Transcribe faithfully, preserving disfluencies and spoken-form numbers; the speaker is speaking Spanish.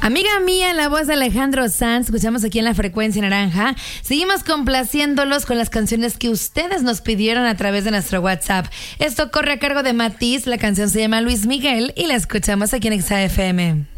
Amiga mía, la voz de Alejandro Sanz, escuchamos aquí en la Frecuencia Naranja. Seguimos complaciéndolos con las canciones que ustedes nos pidieron a través de nuestro WhatsApp. Esto corre a cargo de Matiz, la canción se llama Luis Miguel y la escuchamos aquí en Exa F M.